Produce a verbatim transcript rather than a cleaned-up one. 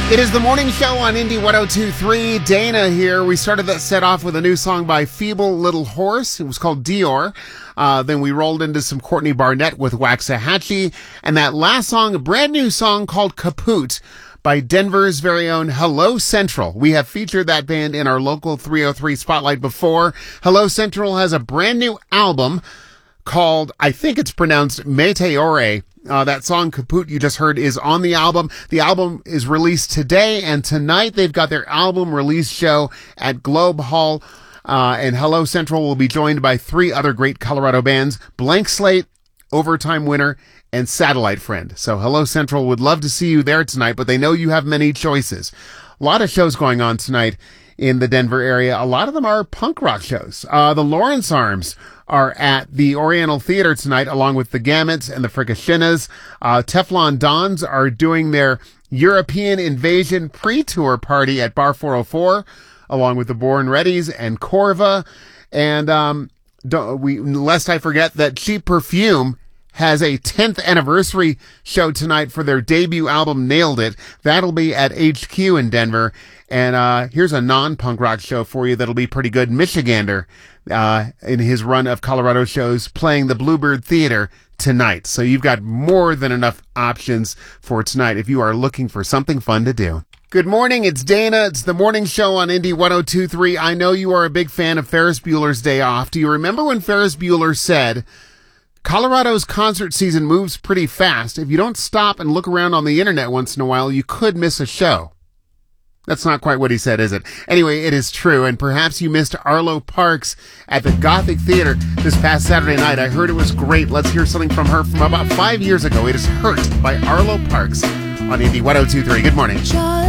It is the morning show on Indie one oh two point three. Dana here. We started that set off with a new song by Feeble Little Horse. It was called Dior. Uh, then we rolled into some Courtney Barnett with Waxahachie. And that last song, a brand new song called Kaput by Denver's very own Hello Central. We have featured that band in our local three oh three Spotlight before. Hello Central has a brand new album called, I think it's pronounced Meteore. Uh, that song Kaput you just heard is on the album. The album is released today, and tonight they've got their album release show at Globe Hall. Uh, and Hello Central will be joined by three other great Colorado bands, Blank Slate, Overtime Winner, and Satellite Friend. So Hello Central would love to see you there tonight, but they know you have many choices. A lot of shows going on tonight in the Denver area. A lot of them are punk rock shows. Uh, the Lawrence Arms are at the Oriental Theater tonight, along with the Gamuts and the Fricashinas. Uh, Teflon Dons are doing their European Invasion pre-tour party at Bar four oh four, along with the Born Readies and Corva. And um, don't, we, lest I forget that Cheap Perfume has a tenth anniversary show tonight for their debut album, Nailed It. That'll be at H Q in Denver. And uh here's a non-punk rock show for you that'll be pretty good. Michigander, uh, in his run of Colorado shows, playing the Bluebird Theater tonight. So you've got more than enough options for tonight if you are looking for something fun to do. Good morning, it's Dana. It's the morning show on Indie one oh two point three. I know you are a big fan of Ferris Bueller's Day Off. Do you remember when Ferris Bueller said, Colorado's concert season moves pretty fast. If you don't stop and look around on the internet once in a while, you could miss a show. That's not quite what he said, is it? Anyway, it is true, and perhaps you missed Arlo Parks at the Gothic Theater this past Saturday night. I heard it was great. Let's hear something from her from about five years ago. It is Hurt by Arlo Parks on Indie one oh two point three. Good morning.